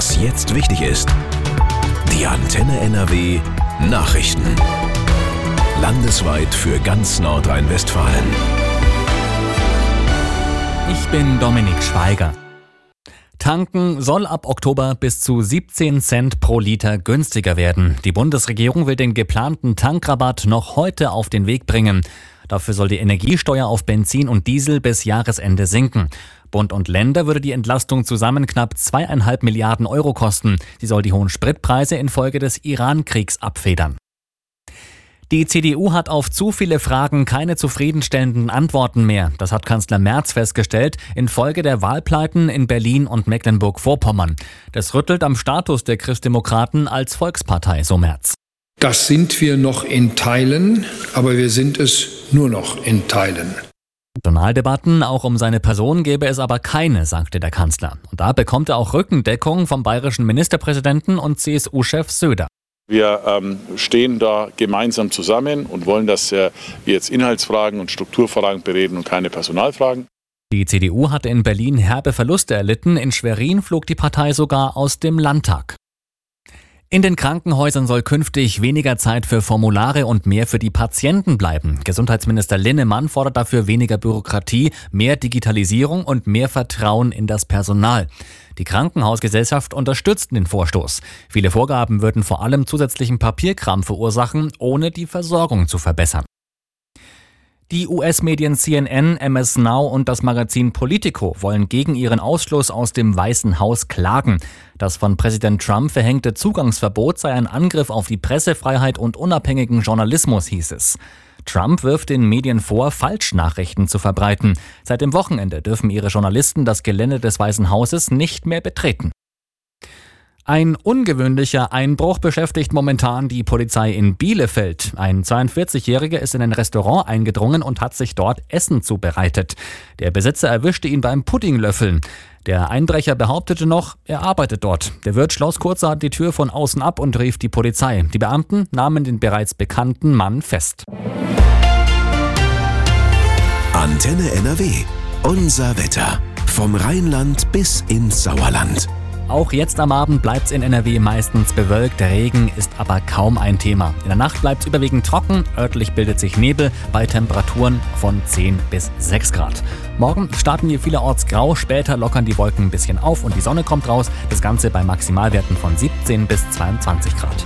Was jetzt wichtig ist. Die Antenne NRW Nachrichten. Landesweit für ganz Nordrhein-Westfalen. Ich bin Dominik Schweiger. Tanken soll ab Oktober bis zu 17 Cent pro Liter günstiger werden. Die Bundesregierung will den geplanten Tankrabatt noch heute auf den Weg bringen. Dafür soll die Energiesteuer auf Benzin und Diesel bis Jahresende sinken. Bund und Länder würde die Entlastung zusammen knapp 2,5 Milliarden Euro kosten. Sie soll die hohen Spritpreise infolge des Iran-Kriegs abfedern. Die CDU hat auf zu viele Fragen keine zufriedenstellenden Antworten mehr. Das hat Kanzler Merz festgestellt infolge der Wahlpleiten in Berlin und Mecklenburg-Vorpommern. Das rüttelt am Status der Christdemokraten als Volkspartei, so Merz. Das sind wir noch in Teilen, aber wir sind es nur noch in Teilen. Personaldebatten auch um seine Person gäbe es aber keine, sagte der Kanzler. Und da bekommt er auch Rückendeckung vom bayerischen Ministerpräsidenten und CSU-Chef Söder. Wir stehen da gemeinsam zusammen und wollen, dass wir jetzt Inhaltsfragen und Strukturfragen bereden und keine Personalfragen. Die CDU hatte in Berlin herbe Verluste erlitten. In Schwerin flog die Partei sogar aus dem Landtag. In den Krankenhäusern soll künftig weniger Zeit für Formulare und mehr für die Patienten bleiben. Gesundheitsminister Linnemann fordert dafür weniger Bürokratie, mehr Digitalisierung und mehr Vertrauen in das Personal. Die Krankenhausgesellschaft unterstützt den Vorstoß. Viele Vorgaben würden vor allem zusätzlichen Papierkram verursachen, ohne die Versorgung zu verbessern. Die US-Medien CNN, MS Now und das Magazin Politico wollen gegen ihren Ausschluss aus dem Weißen Haus klagen. Das von Präsident Trump verhängte Zugangsverbot sei ein Angriff auf die Pressefreiheit und unabhängigen Journalismus, hieß es. Trump wirft den Medien vor, Falschnachrichten zu verbreiten. Seit dem Wochenende dürfen ihre Journalisten das Gelände des Weißen Hauses nicht mehr betreten. Ein ungewöhnlicher Einbruch beschäftigt momentan die Polizei in Bielefeld. Ein 42-Jähriger ist in ein Restaurant eingedrungen und hat sich dort Essen zubereitet. Der Besitzer erwischte ihn beim Puddinglöffeln. Der Einbrecher behauptete noch, er arbeitet dort. Der Wirt schloss kurzerhand die Tür von außen ab und rief die Polizei. Die Beamten nahmen den bereits bekannten Mann fest. Antenne NRW. Unser Wetter. Vom Rheinland bis ins Sauerland. Auch jetzt am Abend bleibt es in NRW meistens bewölkt, Regen ist aber kaum ein Thema. In der Nacht bleibt es überwiegend trocken, örtlich bildet sich Nebel bei Temperaturen von 10 bis 6 Grad. Morgen starten wir vielerorts grau, später lockern die Wolken ein bisschen auf und die Sonne kommt raus. Das Ganze bei Maximalwerten von 17 bis 22 Grad.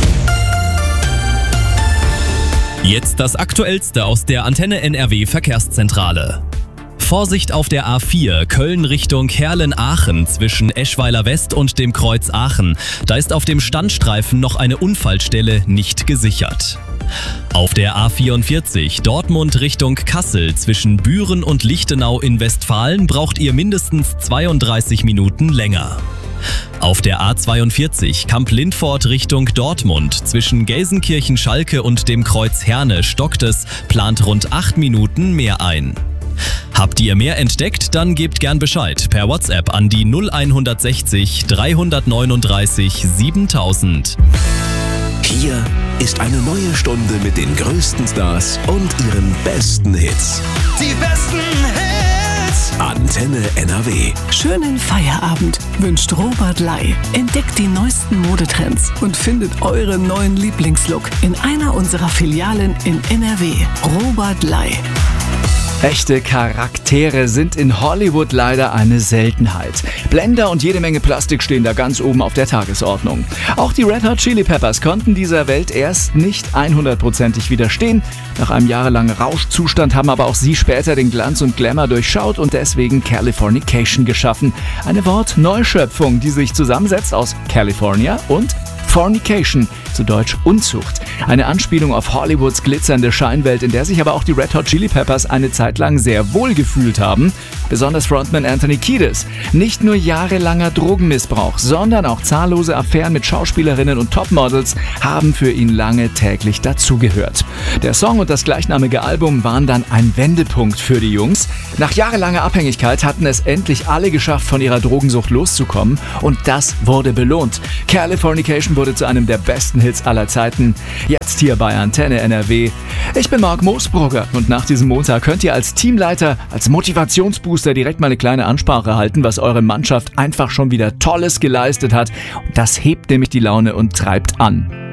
Jetzt das Aktuellste aus der Antenne NRW Verkehrszentrale. Vorsicht auf der A4 Köln Richtung Herlen-Aachen zwischen Eschweiler West und dem Kreuz Aachen. Da ist auf dem Standstreifen noch eine Unfallstelle nicht gesichert. Auf der A44 Dortmund Richtung Kassel zwischen Büren und Lichtenau in Westfalen braucht ihr mindestens 32 Minuten länger. Auf der A42 Kamp-Lindfort Richtung Dortmund zwischen Gelsenkirchen-Schalke und dem Kreuz Herne stockt es, plant rund 8 Minuten mehr ein. Habt ihr mehr entdeckt? Dann gebt gern Bescheid per WhatsApp an die 0160 339 7000. Hier ist eine neue Stunde mit den größten Stars und ihren besten Hits. Die besten Hits! Antenne NRW. Schönen Feierabend wünscht Robert Ley. Entdeckt die neuesten Modetrends und findet euren neuen Lieblingslook in einer unserer Filialen in NRW. Robert Ley. Echte Charaktere sind in Hollywood leider eine Seltenheit. Blender und jede Menge Plastik stehen da ganz oben auf der Tagesordnung. Auch die Red Hot Chili Peppers konnten dieser Welt erst nicht 100%ig widerstehen. Nach einem jahrelangen Rauschzustand haben aber auch sie später den Glanz und Glamour durchschaut und deswegen Californication geschaffen. Eine Wortneuschöpfung, die sich zusammensetzt aus California und Fornication, zu Deutsch Unzucht. Eine Anspielung auf Hollywoods glitzernde Scheinwelt, in der sich aber auch die Red Hot Chili Peppers eine Zeit lang sehr wohl gefühlt haben. Besonders Frontman Anthony Kiedis. Nicht nur jahrelanger Drogenmissbrauch, sondern auch zahllose Affären mit Schauspielerinnen und Topmodels haben für ihn lange täglich dazugehört. Der Song und das gleichnamige Album waren dann ein Wendepunkt für die Jungs. Nach jahrelanger Abhängigkeit hatten es endlich alle geschafft, von ihrer Drogensucht loszukommen und das wurde belohnt. Californication wurde zu einem der besten Hits aller Zeiten. Jetzt hier bei Antenne NRW. Ich bin Marc Moosbrugger und nach diesem Montag könnt ihr als Teamleiter, als Motivationsbooster direkt mal eine kleine Ansprache halten, was eure Mannschaft einfach schon wieder Tolles geleistet hat. Das hebt nämlich die Laune und treibt an.